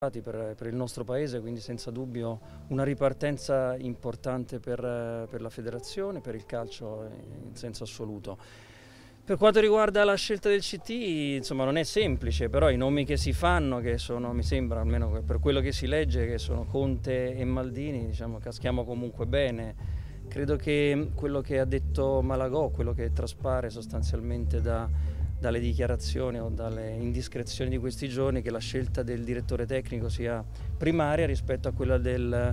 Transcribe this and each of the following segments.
per il nostro paese, quindi senza dubbio una ripartenza importante per la federazione, per il calcio in senso assoluto. Per quanto riguarda la scelta del CT, insomma non è semplice, però i nomi che si fanno, che sono, mi sembra, almeno per quello che si legge, che sono Conte e Maldini, diciamo caschiamo comunque bene. Credo che quello che ha detto Malagò, quello che traspare sostanzialmente dalle dichiarazioni o dalle indiscrezioni di questi giorni, che la scelta del direttore tecnico sia primaria rispetto a quella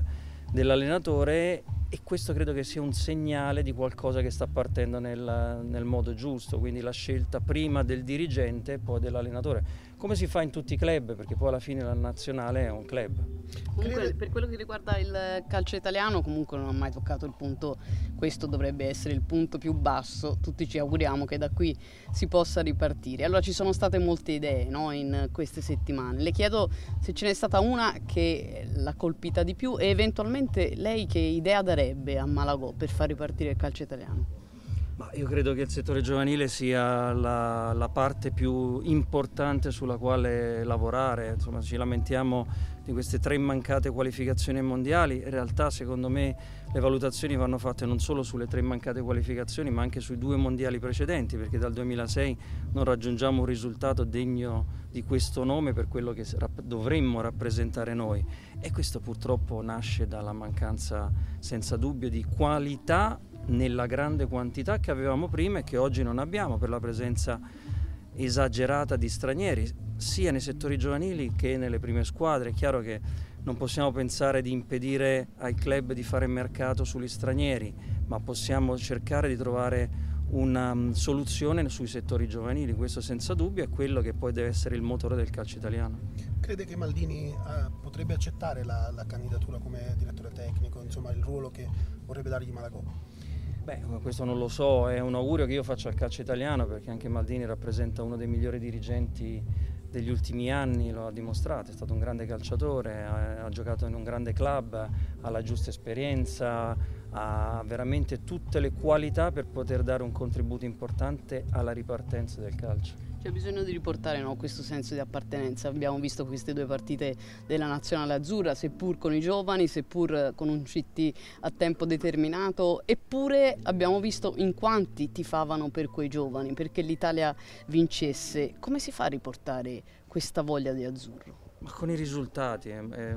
dell'allenatore, e questo credo che sia un segnale di qualcosa che sta partendo nel modo giusto, quindi la scelta prima del dirigente e poi dell'allenatore, come si fa in tutti i club, perché poi alla fine la nazionale è un club. Comunque, per quello che riguarda il calcio italiano, comunque non ha mai toccato il punto, questo dovrebbe essere il punto più basso, tutti ci auguriamo che da qui si possa ripartire. Allora ci sono state molte idee, no, in queste settimane, le chiedo se ce n'è stata una che l'ha colpita di più e eventualmente lei che idea darebbe a Malagò per far ripartire il calcio italiano. Ma io credo che il settore giovanile sia la parte più importante sulla quale lavorare. Insomma, ci lamentiamo di queste 3 mancate qualificazioni mondiali. In realtà, secondo me, le valutazioni vanno fatte non solo sulle 3 mancate qualificazioni, ma anche sui 2 mondiali precedenti, perché dal 2006 non raggiungiamo un risultato degno di questo nome per quello che dovremmo rappresentare noi. E questo purtroppo nasce dalla mancanza, senza dubbio, di qualità nella grande quantità che avevamo prima e che oggi non abbiamo, per la presenza esagerata di stranieri sia nei settori giovanili che nelle prime squadre. È chiaro che non possiamo pensare di impedire ai club di fare mercato sugli stranieri, ma possiamo cercare di trovare una soluzione sui settori giovanili. Questo senza dubbio è quello che poi deve essere il motore del calcio italiano. Crede che Maldini potrebbe accettare la candidatura come direttore tecnico, insomma il ruolo che vorrebbe dargli Malagò? Beh, questo non lo so, è un augurio che io faccio al calcio italiano, perché anche Maldini rappresenta uno dei migliori dirigenti degli ultimi anni, lo ha dimostrato, è stato un grande calciatore, ha giocato in un grande club, ha la giusta esperienza, ha veramente tutte le qualità per poter dare un contributo importante alla ripartenza del calcio. C'è bisogno di riportare, no, questo senso di appartenenza. Abbiamo visto queste 2 partite della nazionale azzurra, seppur con i giovani, seppur con un CT a tempo determinato, eppure abbiamo visto in quanti tifavano per quei giovani, perché l'Italia vincesse. Come si fa a riportare questa voglia di azzurro? Ma con i risultati,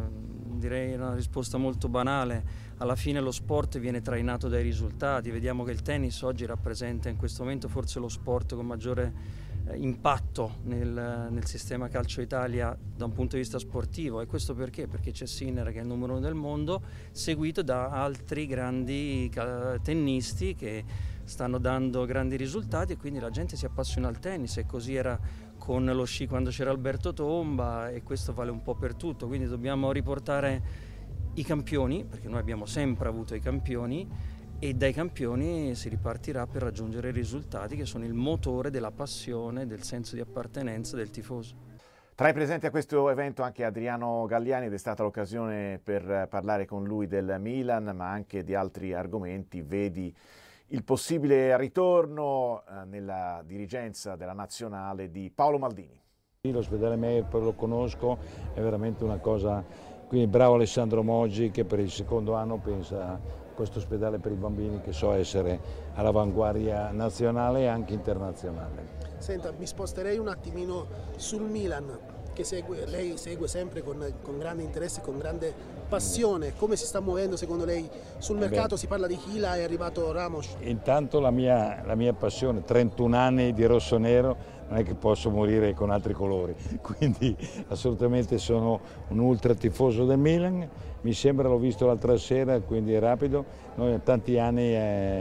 direi una risposta molto banale. Alla fine lo sport viene trainato dai risultati. Vediamo che il tennis oggi rappresenta in questo momento forse lo sport con maggiore impatto nel sistema calcio Italia da un punto di vista sportivo. E questo perché? Perché c'è Sinner, che è il numero 1 del mondo, seguito da altri grandi tennisti che stanno dando grandi risultati, e quindi la gente si appassiona al tennis, e così era con lo sci quando c'era Alberto Tomba, e questo vale un po' per tutto. Quindi dobbiamo riportare i campioni, perché noi abbiamo sempre avuto i campioni, e dai campioni si ripartirà per raggiungere i risultati che sono il motore della passione, del senso di appartenenza del tifoso. Tra i presenti a questo evento anche Adriano Galliani, ed è stata l'occasione per parlare con lui del Milan, ma anche di altri argomenti. Vedi il possibile ritorno nella dirigenza della nazionale di Paolo Maldini. L'ospedale Meir lo conosco, è veramente una cosa, quindi bravo Alessandro Moggi che per il secondo anno pensa a questo ospedale per i bambini, che so essere all'avanguardia nazionale e anche internazionale. Senta, mi sposterei un attimino sul Milan, che lei segue sempre con grande interesse, con grande passione. Come si sta muovendo secondo lei sul mercato? Si parla di Hila, è arrivato Ramos. Intanto la mia passione, 31 anni di rosso-nero, non è che posso morire con altri colori, quindi assolutamente sono un ultra tifoso del Milan. Mi sembra, l'ho visto l'altra sera, quindi è rapido. Noi da tanti anni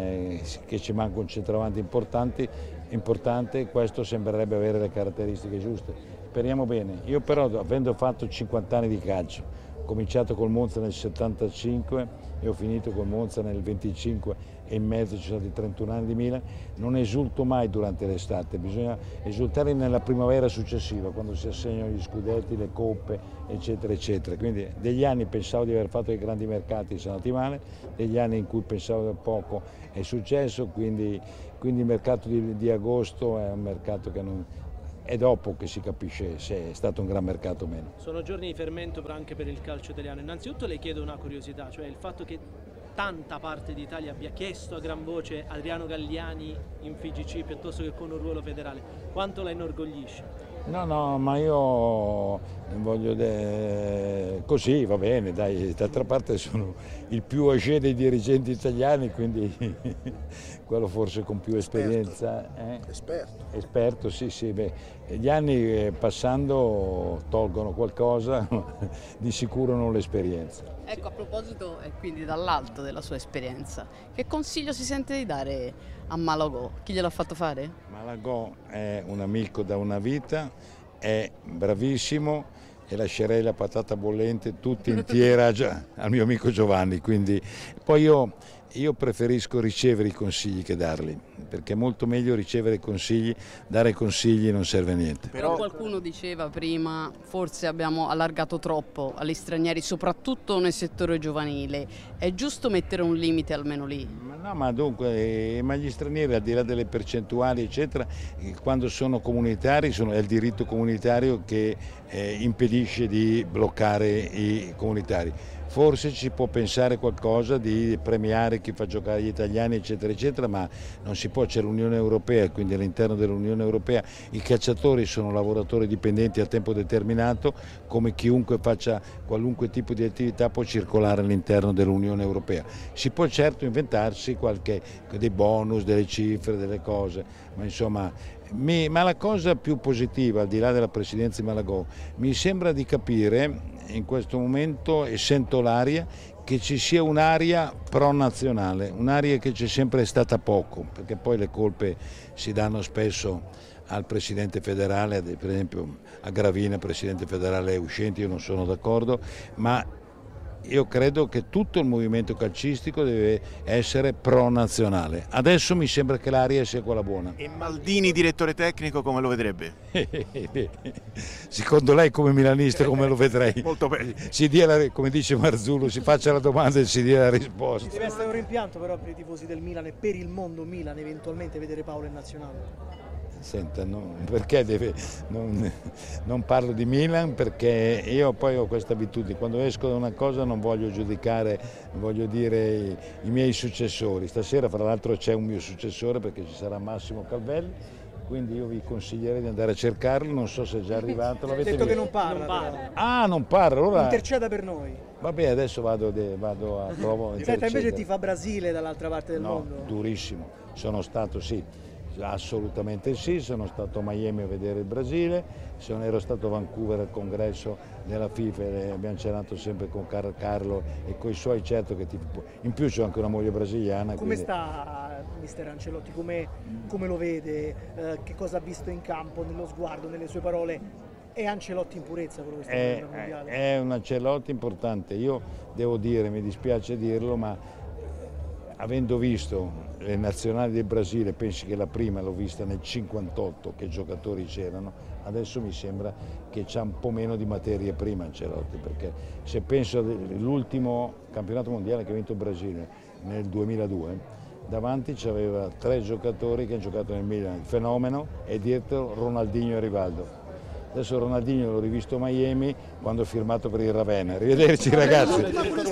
che ci manca un centravanti importante, questo sembrerebbe avere le caratteristiche giuste. Speriamo bene. Io però, avendo fatto 50 anni di calcio, ho cominciato col Monza nel 75 e ho finito col Monza nel 25 e in mezzo ci sono stati 31 anni di Milan, non esulto mai durante l'estate, bisogna esultare nella primavera successiva, quando si assegnano gli scudetti, le coppe, eccetera, eccetera. Quindi degli anni pensavo di aver fatto dei grandi mercati, sono andati male, degli anni in cui pensavo poco è successo, quindi il mercato di agosto è un mercato che è dopo che si capisce se è stato un gran mercato o meno. Sono giorni di fermento anche per il calcio italiano. Innanzitutto le chiedo una curiosità, cioè il fatto che tanta parte d'Italia abbia chiesto a gran voce Adriano Galliani in FIGC piuttosto che con un ruolo federale, quanto la inorgoglisce? No, ma io voglio così va bene, dai, d'altra parte sono il più âgé dei dirigenti italiani, quindi quello forse con più esperienza. Esperto, sì, beh, gli anni passando tolgono qualcosa, di sicuro non l'esperienza. Ecco, a proposito, e quindi dall'alto della sua esperienza, che consiglio si sente di dare a Malagò? Chi gliel'ha fatto fare? Malagò è un amico da una vita, è bravissimo e lascerei la patata bollente tutta intera al mio amico Giovanni, quindi poi io preferisco ricevere i consigli che darli, perché è molto meglio ricevere consigli, dare consigli non serve a niente. Però qualcuno diceva prima, forse abbiamo allargato troppo agli stranieri, soprattutto nel settore giovanile, è giusto mettere un limite almeno lì? Ma dunque, ma gli stranieri al di là delle percentuali eccetera, quando sono comunitari è il diritto comunitario che impedisce di bloccare i comunitari. Forse ci può pensare qualcosa di premiare chi fa giocare gli italiani eccetera eccetera, ma non si può, c'è l'Unione Europea, quindi all'interno dell'Unione Europea i cacciatori sono lavoratori dipendenti a tempo determinato, come chiunque faccia qualunque tipo di attività può circolare all'interno dell'Unione Europea. Si può certo inventarsi dei bonus, delle cifre, delle cose, ma insomma ma la cosa più positiva, al di là della presidenza di Malagò, mi sembra di capire in questo momento, e sento l'aria, che ci sia un'area pro-nazionale, un'area che c'è sempre stata poco, perché poi le colpe si danno spesso al Presidente federale, per esempio a Gravina, Presidente federale uscente, io non sono d'accordo, ma io credo che tutto il movimento calcistico deve essere pro-nazionale. Adesso mi sembra che l'aria sia quella buona. E Maldini, direttore tecnico, come lo vedrebbe? Secondo lei come milanista come lo vedrei? Molto bene. Come dice Marzullo, si faccia la domanda e si dia la risposta. Deve essere un rimpianto però per i tifosi del Milan e per il mondo Milan eventualmente vedere Paolo in nazionale. Senta, perché non parlo di Milan, perché io poi ho questa abitudine, quando esco da una cosa non voglio giudicare, voglio dire i miei successori. Stasera fra l'altro c'è un mio successore perché ci sarà Massimo Calvelli, quindi io vi consiglierei di andare a cercarlo, non so se è già arrivato. L'avete detto visto? Che non parla. Ah, non parla, allora interceda per noi. Vabbè, adesso vado a provo. Senta, invece ti fa Brasile dall'altra parte del mondo? No, durissimo, sono stato assolutamente sì, sono stato a Miami a vedere il Brasile, ero stato a Vancouver al congresso della FIFA e abbiamo cenato sempre con Carlo e coi suoi, certo che in più c'ho anche una moglie brasiliana. Come sta mister Ancelotti, come lo vede, che cosa ha visto in campo, nello sguardo, nelle sue parole? È Ancelotti in purezza quello che sta facendo al mondiale? È un Ancelotti importante, io devo dire, mi dispiace dirlo, ma avendo visto le nazionali del Brasile, pensi che la prima l'ho vista nel 58, che giocatori c'erano, adesso mi sembra che c'ha un po' meno di materie prima Ancelotti, perché se penso all'ultimo campionato mondiale che ha vinto il Brasile nel 2002, davanti c'aveva 3 giocatori che hanno giocato nel Milan, il fenomeno, e dietro Ronaldinho e Rivaldo. Adesso Ronaldinho l'ho rivisto a Miami quando ho firmato per il Ravenna. Arrivederci ragazzi.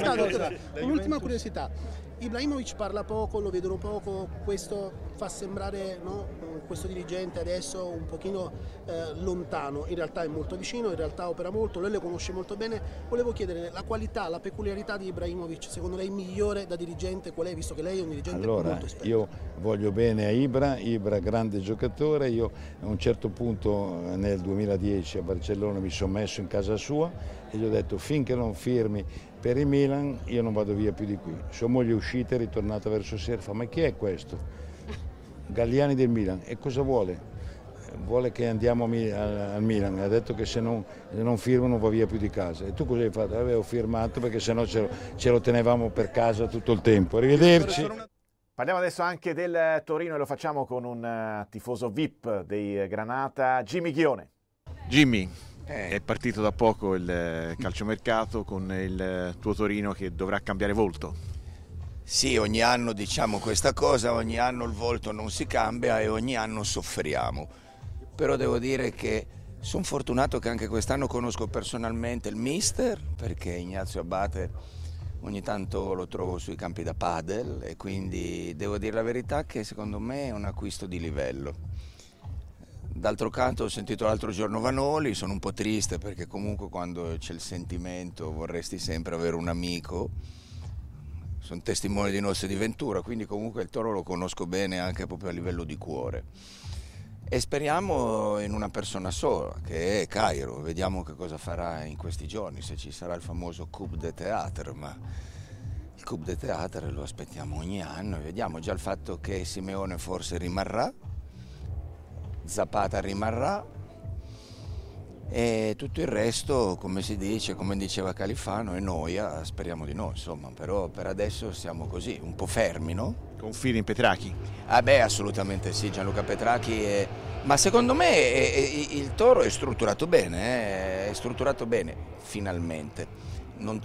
Un'ultima curiosità. Ibrahimovic parla poco, lo vedono poco, questo fa sembrare questo dirigente adesso un pochino lontano, in realtà è molto vicino, in realtà opera molto, lei lo conosce molto bene. Volevo chiedere la qualità, la peculiarità di Ibrahimovic, secondo lei migliore da dirigente qual è, visto che lei è un dirigente molto esperto? Io voglio bene a Ibra grande giocatore, io a un certo punto nel 2010 a Barcellona mi sono messo in casa sua e gli ho detto finché non firmi per il Milan io non vado via più di qui. Sua moglie è uscita e è ritornata verso sera, fa ma chi è questo? Galliani del Milan, e cosa vuole? Vuole che andiamo al Milan, ha detto che se non firmo non va via più di casa. E tu cosa hai fatto? Avevo firmato perché sennò ce lo tenevamo per casa tutto il tempo. Arrivederci. Parliamo adesso anche del Torino e lo facciamo con un tifoso VIP dei Granata, Jimmy Ghione. Jimmy, è partito da poco il calciomercato con il tuo Torino che dovrà cambiare volto. Sì, ogni anno diciamo questa cosa, ogni anno il volto non si cambia e ogni anno soffriamo. però devo dire che sono fortunato che anche quest'anno conosco personalmente il mister, perché Ignazio Abate ogni tanto lo trovo sui campi da padel e quindi devo dire la verità che secondo me è un acquisto di livello. D'altro canto ho sentito l'altro giorno Vanoli, sono un po' triste perché comunque quando c'è il sentimento vorresti sempre avere un amico, sono testimoni di Noce di Ventura, quindi comunque il Toro lo conosco bene anche proprio a livello di cuore. E speriamo in una persona sola, che è Cairo, vediamo che cosa farà in questi giorni, se ci sarà il famoso Coup de Théâtre, ma il Coup de Théâtre lo aspettiamo ogni anno e vediamo già il fatto che Simeone forse rimarrà, Zapata rimarrà e tutto il resto, come si dice, come diceva Califano, è noia, speriamo di no, insomma, però per adesso siamo così, un po' fermi, no? Confidi in Petracchi? Ah beh, assolutamente sì, Gianluca Petracchi ma secondo me il Toro è strutturato bene, finalmente. Non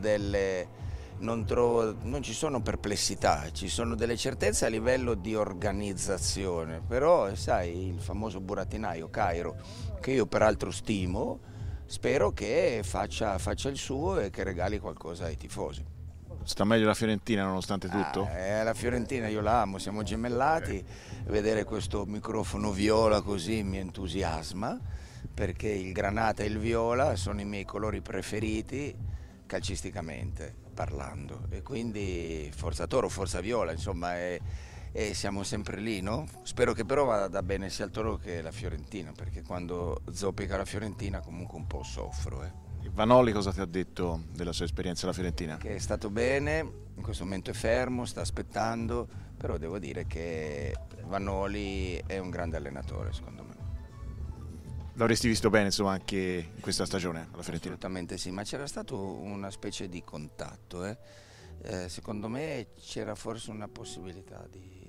ci sono perplessità, ci sono delle certezze a livello di organizzazione, però sai, il famoso burattinaio Cairo, che io peraltro stimo, spero che faccia il suo e che regali qualcosa ai tifosi. Sta meglio la Fiorentina nonostante tutto? La Fiorentina io la amo, siamo gemellati, vedere questo microfono viola così mi entusiasma, perché il granata e il viola sono i miei colori preferiti calcisticamente parlando, e quindi forza Toro, forza Viola, insomma, e siamo sempre lì, no? Spero che però vada bene sia il Toro che la Fiorentina, perché quando zoppica la Fiorentina comunque un po' soffro. Vanoli cosa ti ha detto della sua esperienza alla Fiorentina? Che è stato bene, in questo momento è fermo, sta aspettando, però devo dire che Vanoli è un grande allenatore, secondo me. L'avresti visto bene, insomma, anche in questa stagione alla Fiorentina? Assolutamente sì, ma c'era stato una specie di contatto. Secondo me c'era forse una possibilità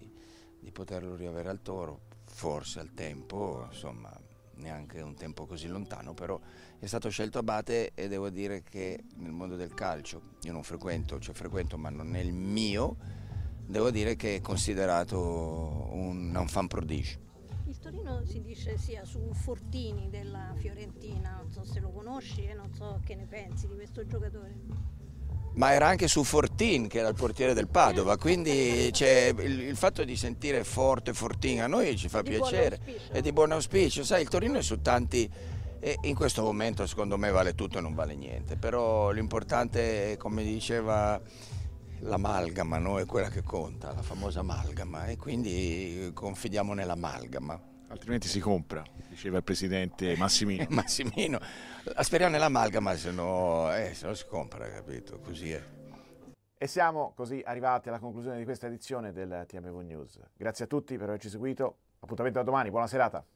di poterlo riavere al Toro, forse al tempo, insomma, neanche un tempo così lontano, però è stato scelto Abate e devo dire che nel mondo del calcio, io non frequento, ma non è il mio, devo dire che è considerato un fan prodigio. Il Torino si dice sia su Fortini della Fiorentina, non so se lo conosci e non so che ne pensi di questo giocatore. Ma era anche su Fortin, che era il portiere del Padova, quindi il fatto di sentire forte Fortin a noi ci fa piacere, è di buon auspicio, sai, il Torino è su tanti, e in questo momento secondo me vale tutto e non vale niente, però l'importante è, come diceva, l'amalgama, no? È quella che conta, la famosa amalgama, e quindi confidiamo nell'amalgama. Altrimenti si compra, diceva il presidente Massimino. Massimino, speriamo nell'amalgama, se no si compra, capito? Così è. E siamo così arrivati alla conclusione di questa edizione del TMV News. Grazie a tutti per averci seguito, appuntamento a domani, buona serata.